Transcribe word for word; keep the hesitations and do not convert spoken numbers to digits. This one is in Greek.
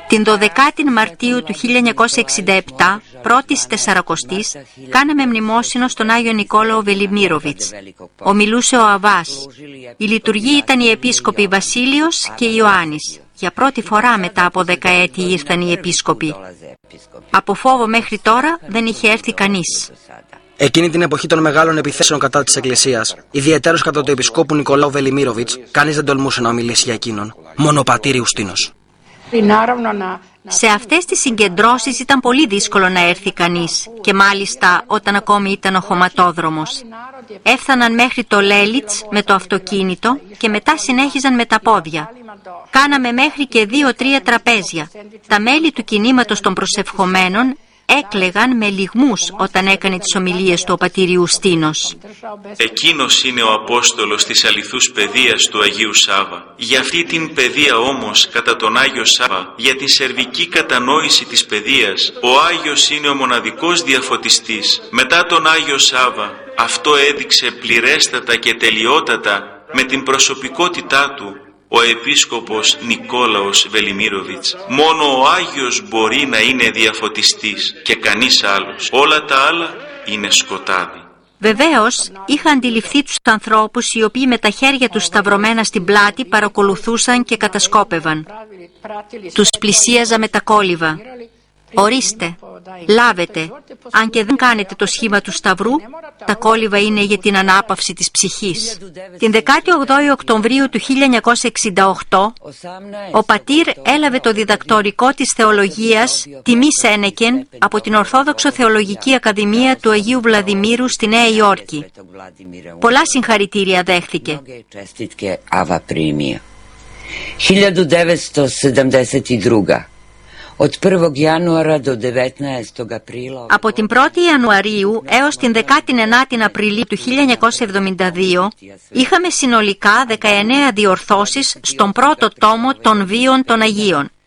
Την δωδεκάτη Μαρτίου του χίλια εννιακόσια εξήντα επτά, πρώτης Τεσσαρακοστής, κάναμε μνημόσυνο στον Άγιο Νικόλαο Βελιμίροβιτς. Ομιλούσε ο Αββάς. Η λειτουργοί ήταν οι επίσκοποι Βασίλειος και Ιωάννης. Για πρώτη φορά μετά από δέκα έτη ήρθαν οι επίσκοποι. Από φόβο μέχρι τώρα δεν είχε έρθει κανείς. Εκείνη την εποχή των μεγάλων επιθέσεων κατά της Εκκλησίας, ιδιαιτέρως κατά του επισκόπου Νικολάου Βελιμίροβιτς, κανείς δεν τολμούσε να ομιλήσει για εκείνον. Μόνο ο πατήρ Ιουστίνος. Σε αυτές τις συγκεντρώσεις ήταν πολύ δύσκολο να έρθει κανείς, και μάλιστα όταν ακόμη ήταν ο χωματόδρομος. Έφταναν μέχρι το Λέλιτς με το αυτοκίνητο και μετά συνέχιζαν με τα πόδια. Κάναμε μέχρι και δύο-τρία τραπέζια. Τα μέλη του κινήματος των προσευχομένων έκλαιγαν με λυγμούς όταν έκανε τις ομιλίες του ο πατήρ Ιουστίνος. Εκείνος είναι ο Απόστολος της αληθούς παιδείας του Αγίου Σάββα. Για αυτή την παιδεία όμως, κατά τον Άγιο Σάββα, για την σερβική κατανόηση της παιδείας, ο Άγιος είναι ο μοναδικός διαφωτιστής. Μετά τον Άγιο Σάββα, αυτό έδειξε πληρέστατα και τελειότατα με την προσωπικότητά του ο επίσκοπος Νικόλαος Βελιμίροβιτς. Μόνο ο Άγιος μπορεί να είναι διαφωτιστής και κανείς άλλος. Όλα τα άλλα είναι σκοτάδι. Βεβαίως, είχα αντιληφθεί τους ανθρώπους οι οποίοι με τα χέρια τους σταυρωμένα στην πλάτη παρακολουθούσαν και κατασκόπευαν. Τους πλησίαζα με τα κόλληβα. Ορίστε, λάβετε, αν και δεν κάνετε το σχήμα του σταυρού, τα κόλληβα είναι για την ανάπαυση της ψυχής. Την δεκάτη όγδοη Οκτωβρίου του χίλια εννιακόσια εξήντα οκτώ, ο πατήρ έλαβε το διδακτορικό της θεολογίας τιμή Σένεκεν από την Ορθόδοξο Θεολογική Ακαδημία του Αγίου Βλαδιμήρου στη Νέα Υόρκη. Πολλά συγχαρητήρια δέχθηκε. χίλια devetsto sedamdeset dva. Από την πρώτη Ιανουαρίου έως την δεκάτη ενάτη Απριλίου του χίλια εννιακόσια εβδομήντα δύο είχαμε συνολικά δεκαεννέα διορθώσεις στον πρώτο τόμο των Βίων των Αγίων.